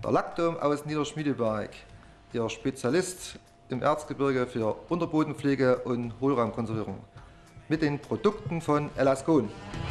Der Lackdom aus Niederschmiedeberg, Ihr Spezialist im Erzgebirge für Unterbodenpflege und Hohlraumkonservierung mit den Produkten von Elascon.